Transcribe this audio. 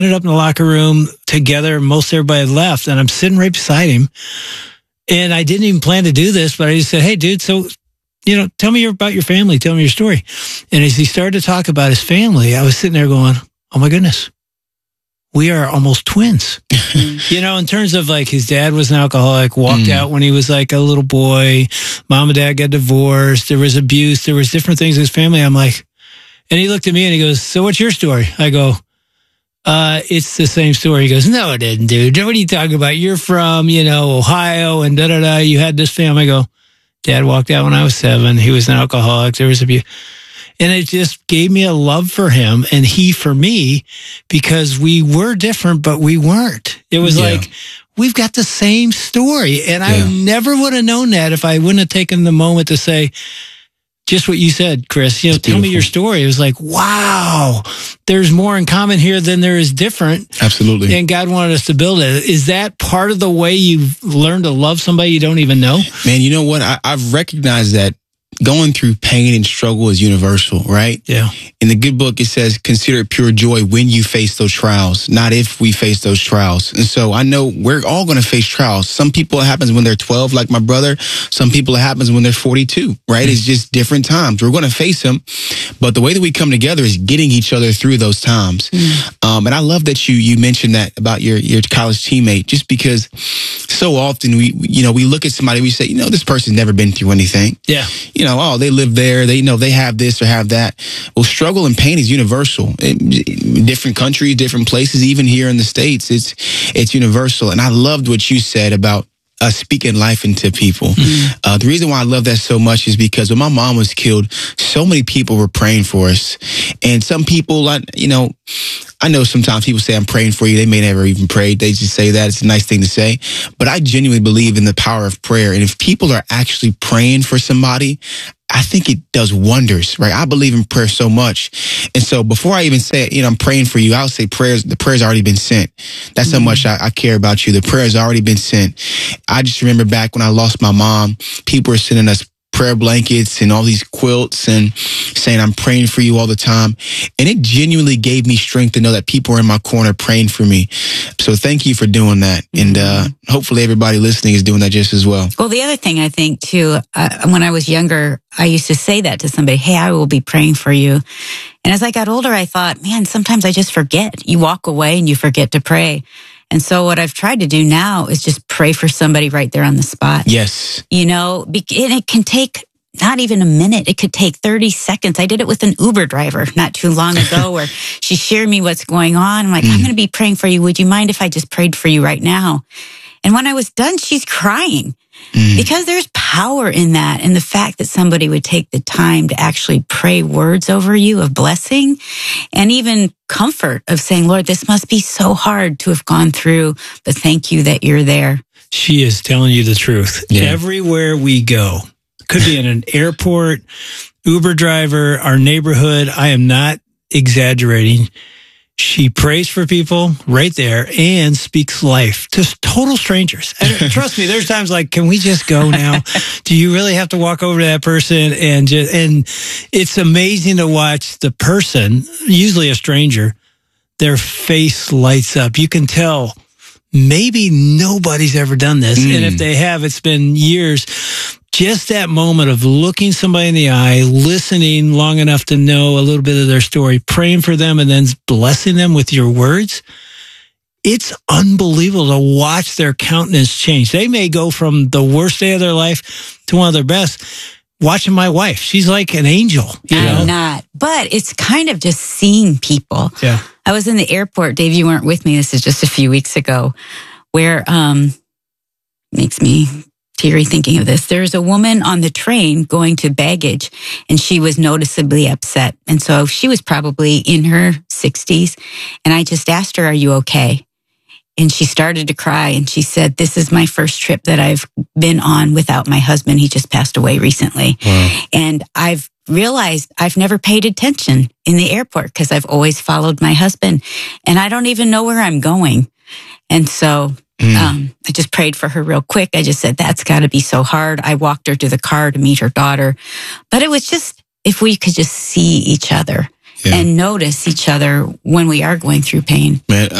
ended up in the locker room together. Most everybody had left, and I'm sitting right beside him. And I didn't even plan to do this, but I just said, hey, dude, so, tell me about your family. Tell me your story. And as he started to talk about his family, I was sitting there going, oh, my goodness. We are almost twins. In terms of like his dad was an alcoholic, walked out when he was like a little boy. Mom and dad got divorced. There was abuse. There was different things in his family. I'm like, and he looked at me and he goes, so what's your story? I go, it's the same story. He goes, no, it isn't, dude. What are you talking about? You're from, Ohio and da-da-da. You had this family. I go, Dad walked out when I was 7. He was an alcoholic. There was abuse. And it just gave me a love for him and he for me, because we were different, but we weren't. It was like, we've got the same story. And I never would have known that if I wouldn't have taken the moment to say, just what you said, Chris, tell me your story. It was like, wow, there's more in common here than there is different. Absolutely. And God wanted us to build it. Is that part of the way you've learned to love somebody you don't even know? Man, you know what? I've recognized that going through pain and struggle is universal, right? Yeah. In the good book, it says, consider it pure joy when you face those trials, not if we face those trials. And so I know we're all going to face trials. Some people it happens when they're 12, like my brother. Some people it happens when they're 42, right? It's just different times. We're going to face them. But the way that we come together is getting each other through those times. And I love that you mentioned that about your college teammate, just because so often we look at somebody, we say, this person's never been through anything. Yeah. Oh, they live there. They have this or have that. Well, struggle and pain is universal. In different countries, different places, even here in the States, it's universal. And I loved what you said about speaking life into people. The reason why I love that so much is because when my mom was killed, so many people were praying for us. And some people, I know sometimes people say, I'm praying for you. They may never even pray. They just say that. It's a nice thing to say. But I genuinely believe in the power of prayer. And if people are actually praying for somebody, I think it does wonders, right? I believe in prayer so much. And so before I even say, I'm praying for you, I'll say the prayer's already been sent. That's how much I care about you. The prayer has already been sent. I just remember back when I lost my mom, people were sending us prayer blankets and all these quilts and saying, I'm praying for you all the time. And it genuinely gave me strength to know that people are in my corner praying for me. So thank you for doing that. And hopefully everybody listening is doing that just as well. Well, the other thing I think too, when I was younger, I used to say that to somebody, hey, I will be praying for you. And as I got older, I thought, man, sometimes I just forget. You walk away and you forget to pray. And so what I've tried to do now is just pray for somebody right there on the spot. Yes. And it can take not even a minute. It could take 30 seconds. I did it with an Uber driver not too long ago where she shared me what's going on. I'm like, I'm going to be praying for you. Would you mind if I just prayed for you right now? And when I was done, she's crying because there's power in that. And the fact that somebody would take the time to actually pray words over you of blessing and even comfort of saying, Lord, this must be so hard to have gone through, but thank you that you're there. She is telling you the truth. Yeah. Everywhere we go, could be in an airport, Uber driver, our neighborhood. I am not exaggerating. She prays for people right there and speaks life to total strangers. And trust me, there's times like, can we just go now? Do you really have to walk over to that person? And it's amazing to watch the person, usually a stranger, their face lights up. You can tell maybe nobody's ever done this. And if they have, it's been years. Just that moment of looking somebody in the eye, listening long enough to know a little bit of their story, praying for them, and then blessing them with your words. It's unbelievable to watch their countenance change. They may go from the worst day of their life to one of their best. Watching my wife, she's like an angel. I'm not, but it's kind of just seeing people. Yeah. I was in the airport, Dave, you weren't with me. This is just a few weeks ago, where makes me teary thinking of this. There's a woman on the train going to baggage, and she was noticeably upset. And so she was probably in her 60s. And I just asked her, are you okay? And she started to cry, and she said, this is my first trip that I've been on without my husband. He just passed away recently. Wow. And I've realized I've never paid attention in the airport because I've always followed my husband, and I don't even know where I'm going. And so I just prayed for her real quick. I just said, that's got to be so hard. I walked her to the car to meet her daughter. But it was just, if we could just see each other Yeah. and notice each other when we are going through pain. Man,